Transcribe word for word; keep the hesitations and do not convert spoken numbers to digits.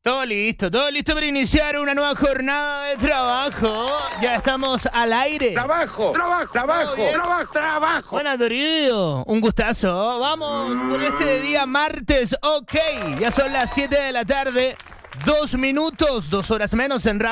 Todo listo, todo listo para iniciar una nueva jornada de trabajo. Ya estamos al aire. Trabajo, trabajo, trabajo, trabajo, trabajo. Buenas, Toribio. Un gustazo. Vamos por este día martes. Ok, ya son las siete de la tarde. Dos minutos, dos horas menos en radio.